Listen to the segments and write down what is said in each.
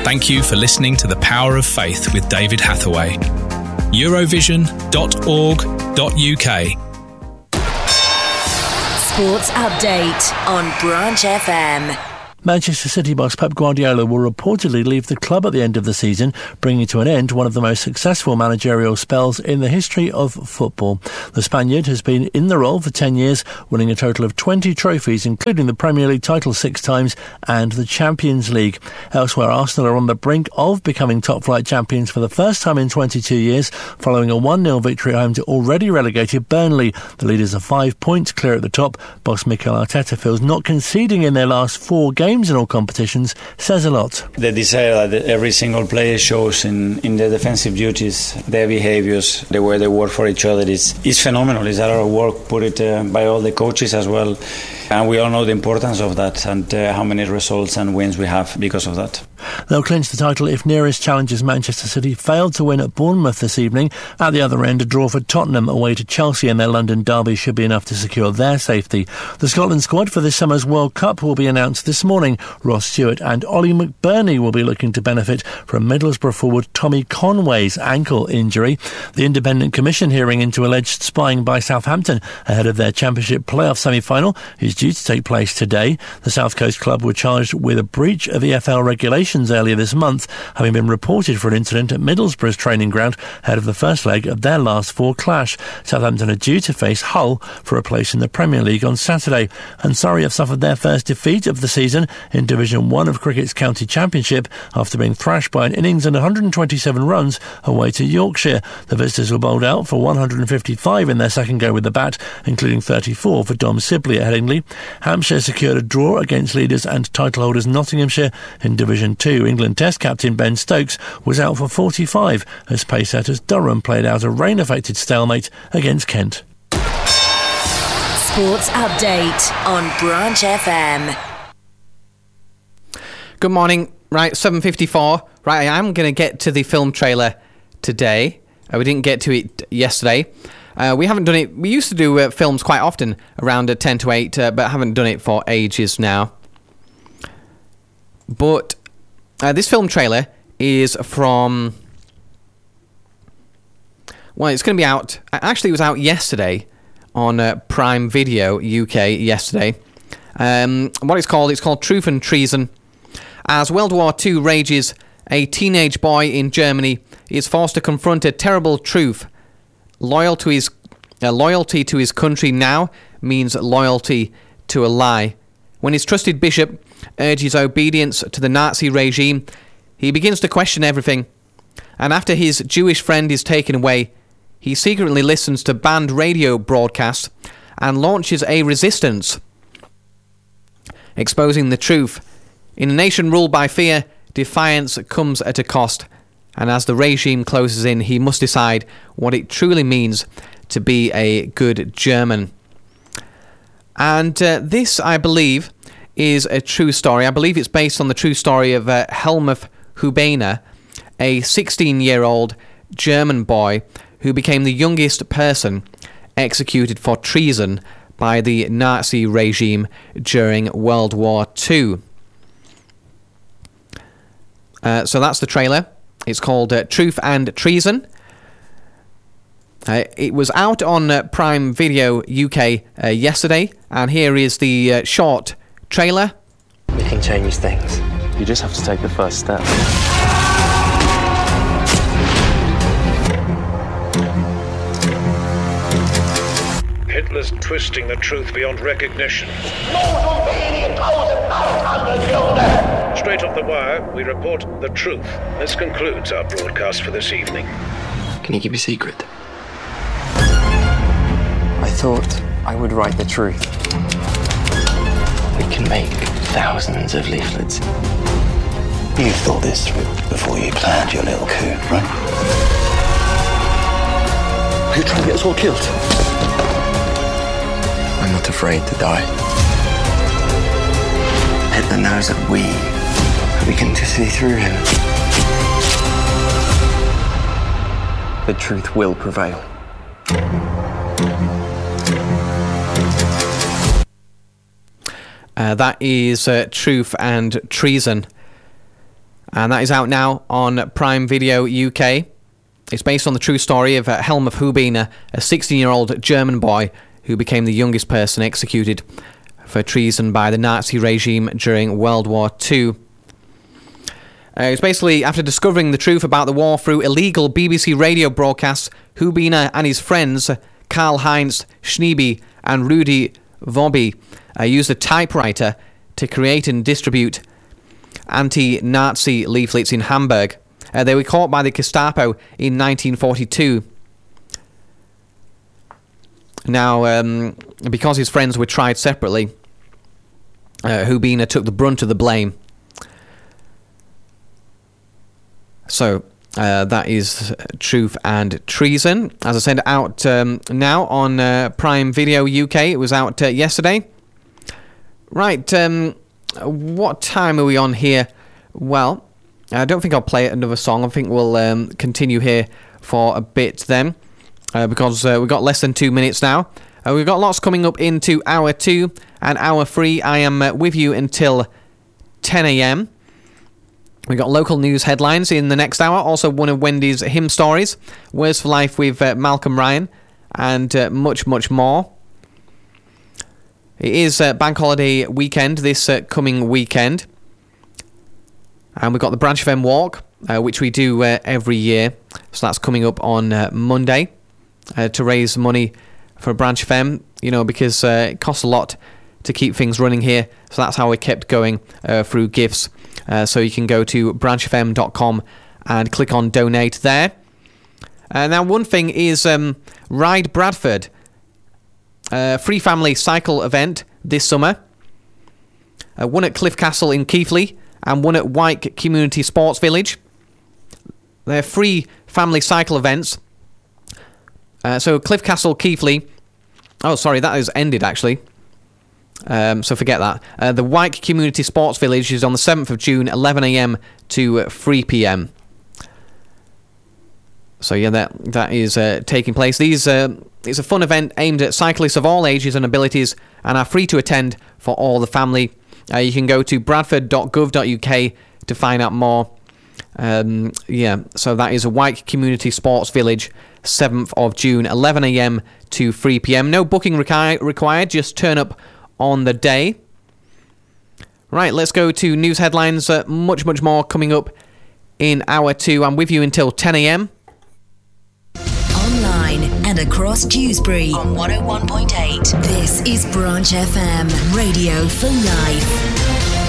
Thank you for listening to The Power of Faith with David Hathaway. Eurovision.org.uk. Sports Update on Branch FM. Manchester City boss Pep Guardiola will reportedly leave the club at the end of the season, bringing to an end one of the most successful managerial spells in the history of football. The Spaniard has been in the role for 10 years, winning a total of 20 trophies, including the Premier League title 6 times and the Champions League. Elsewhere, Arsenal are on the brink of becoming top-flight champions for the first time in 22 years, following a 1-0 victory at home to already relegated Burnley. The leaders are 5 points clear at the top. Boss Mikel Arteta feels not conceding in their last 4 games in all competitions says a lot. The desire that every single player shows in their defensive duties, their behaviours, the way they work for each other is phenomenal. It's a lot of work put by all the coaches as well. And we all know the importance of that and how many results and wins we have because of that. They'll clinch the title if nearest challengers Manchester City failed to win at Bournemouth this evening. At the other end, a draw for Tottenham away to Chelsea in their London derby should be enough to secure their safety. The Scotland squad for this summer's World Cup will be announced this morning. Ross Stewart and Ollie McBurney will be looking to benefit from Middlesbrough forward Tommy Conway's ankle injury. The Independent Commission hearing into alleged spying by Southampton ahead of their Championship playoff semi-final is due to take place today. The South Coast club were charged with a breach of EFL regulations earlier this month, having been reported for an incident at Middlesbrough's training ground ahead of the first leg of their last 4 clash. Southampton are due to face Hull for a place in the Premier League on Saturday, and Surrey have suffered their first defeat of the season in Division 1 of Cricket's County Championship after being thrashed by an innings and 127 runs away to Yorkshire. The visitors were bowled out for 155 in their second go with the bat, including 34 for Dom Sibley at Headingley. Hampshire secured a draw against leaders and title holders Nottinghamshire. In Division 2, England Test captain Ben Stokes was out for 45 as pacesetters Durham played out a rain-affected stalemate against Kent. Sports Update on Branch FM. Good morning. Right, 7:54. Right, I am going to get to the film trailer today. We didn't get to it yesterday. We haven't done it. We used to do films quite often around 10 to 8, but haven't done it for ages now. But this film trailer is from... Well, it's going to be out... Actually, it was out yesterday on Prime Video UK yesterday. What it's called Truth and Treason. As World War II rages, a teenage boy in Germany is forced to confront a terrible truth. Loyalty to his country now means loyalty to a lie. When his trusted bishop urges obedience to the Nazi regime, he begins to question everything. And after his Jewish friend is taken away, he secretly listens to banned radio broadcasts and launches a resistance, exposing the truth. In a nation ruled by fear, defiance comes at a cost. And as the regime closes in, he must decide what it truly means to be a good German. And this, I believe, is a true story. I believe it's based on the true story of Helmuth Hubener, a 16-year-old German boy who became the youngest person executed for treason by the Nazi regime during World War II. So that's the trailer. It's called Truth and Treason. It was out on Prime Video UK yesterday, and here is the short trailer. We can change things. You just have to take the first step. Hitler's twisting the truth beyond recognition. Straight off the wire, we report the truth. This concludes our broadcast for this evening. Can you keep a secret? I thought I would write the truth. We can make thousands of leaflets. You thought this through before you planned your little coup, right? Are you trying to get us all killed? I'm not afraid to die. Hitler knows that we begin to see through him. The truth will prevail. That is Truth and Treason. And that is out now on Prime Video UK. It's based on the true story of Helmut Hubiner, a 16-year-old German boy who became the youngest person executed for treason by the Nazi regime during World War II. It's basically after discovering the truth about the war through illegal BBC radio broadcasts, Hubiner and his friends, Karl-Heinz Schneebe and Rudi Vobby, used a typewriter to create and distribute anti-Nazi leaflets in Hamburg. They were caught by the Gestapo in 1942. Now, because his friends were tried separately, Hubiner took the brunt of the blame. So, that is Truth and Treason. As I said, out now on Prime Video UK. It was out yesterday. Right, what time are we on here? Well, I don't think I'll play another song. I think we'll continue here for a bit then, because we've got less than 2 minutes now. We've got lots coming up into hour 2 and hour 3. I am with you until 10 a.m. We've got local news headlines in the next hour. Also, one of Wendy's hymn stories, Words for Life with Malcolm Ryan, and much, much more. It is Bank Holiday weekend this coming weekend. And we've got the Branch FM Walk, which we do every year. So that's coming up on Monday to raise money for Branch FM, because it costs a lot to keep things running here. So that's how we kept going through gifts. So you can go to branchfm.com and click on donate there. Now, one thing is Ride Bradford, free family cycle event this summer. One at Cliff Castle in Keighley and one at Wyke Community Sports Village. They're free family cycle events. So Cliff Castle, Keighley. Oh, sorry, that has ended actually. So forget that. The Wyke Community Sports Village is on the 7th of June, 11 a.m. to 3 p.m. So yeah, that is taking place. It's a fun event aimed at cyclists of all ages and abilities and are free to attend for all the family. You can go to bradford.gov.uk to find out more. So that is a Wyke Community Sports Village, 7th of June, 11 a.m. to 3 p.m. No booking required, just turn up on the day. Right, let's go to news headlines. Much, much more coming up in hour 2. I'm with you until 10 a.m. Online and across Dewsbury on 101.8. This is Branch FM, radio for life.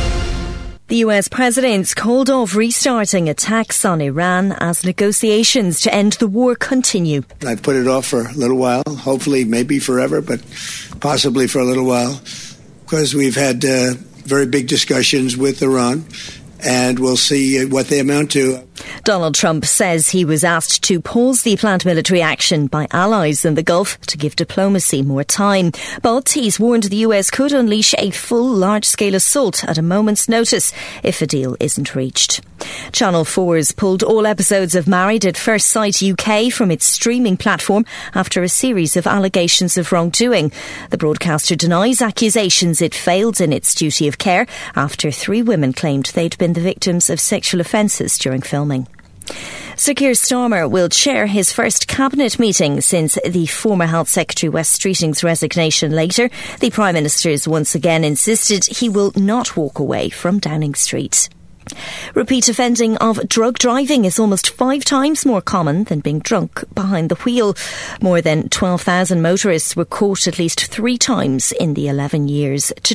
The US president's called off restarting attacks on Iran as negotiations to end the war continue. I've put it off for a little while, hopefully maybe forever, but possibly for a little while, because we've had very big discussions with Iran, and we'll see what they amount to. Donald Trump says he was asked to pause the planned military action by allies in the Gulf to give diplomacy more time. But he's warned the US could unleash a full large-scale assault at a moment's notice if a deal isn't reached. Channel 4's pulled all episodes of Married at First Sight UK from its streaming platform after a series of allegations of wrongdoing. The broadcaster denies accusations it failed in its duty of care after 3 women claimed they'd been the victims of sexual offences during filming. Sir Keir Starmer will chair his first cabinet meeting since the former Health Secretary Wes Streeting's resignation later. The Prime Minister has once again insisted he will not walk away from Downing Street. Repeat offending of drug driving is almost 5 times more common than being drunk behind the wheel. More than 12,000 motorists were caught at least 3 times in the 11 years to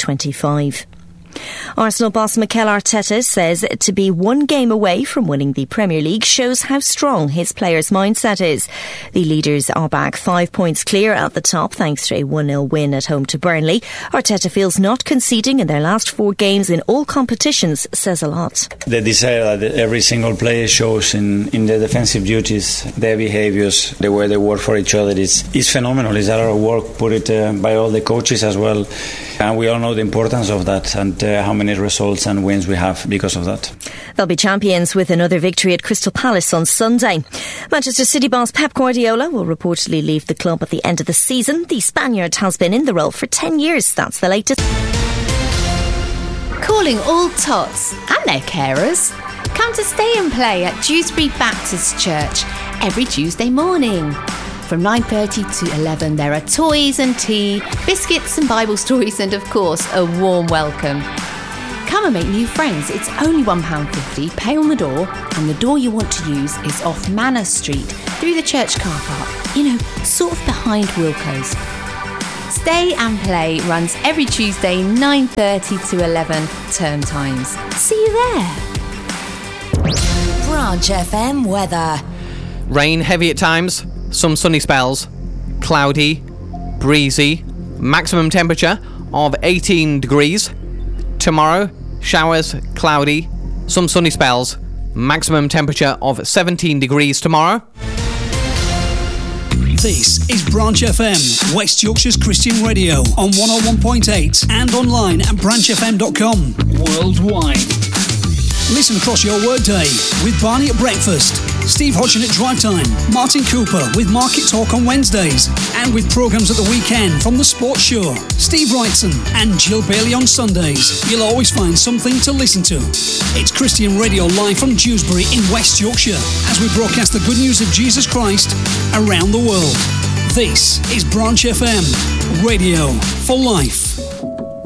2025. Arsenal boss Mikel Arteta says to be 1 game away from winning the Premier League shows how strong his players' mindset is. The leaders are back 5 points clear at the top thanks to a 1-0 win at home to Burnley. Arteta feels not conceding in their last 4 games in all competitions says a lot. The desire that every single player shows in their defensive duties, their behaviours, the way they work for each other is phenomenal. It's a lot of work put it by all the coaches as well. And we all know the importance of that and how many results and wins we have because of that. They'll be champions with another victory at Crystal Palace on Sunday. Manchester City boss Pep Guardiola will reportedly leave the club at the end of the season. The Spaniard has been in the role for 10 years. That's the latest. Calling all tots and their carers. come to Stay and Play at Dewsbury Baptist Church every Tuesday morning. From 9:30 to 11, there are toys and tea, biscuits and Bible stories, and of course, a warm welcome. Come and make new friends. It's only £1.50, pay on the door, and the door you want to use is off Manor Street, through the church car park, sort of behind Wilco's. Stay and Play runs every Tuesday, 9:30 to 11, term times. See you there. Branch FM weather. Rain heavy at times, some sunny spells, cloudy, breezy, maximum temperature of 18 degrees. Tomorrow, showers, cloudy, some sunny spells, maximum temperature of 17 degrees tomorrow. This is Branch FM, West Yorkshire's Christian radio on 101.8 and online at branchfm.com. Worldwide. Listen across your workday with Barney at breakfast, Steve Hodgson at drive time, Martin Cooper with Market Talk on Wednesdays, and with programmes at the weekend from The Sports Show, Steve Wrightson and Jill Bailey on Sundays. You'll always find something to listen to. It's Christian Radio live from Dewsbury in West Yorkshire as we broadcast the good news of Jesus Christ around the world. This is Branch FM, radio for life.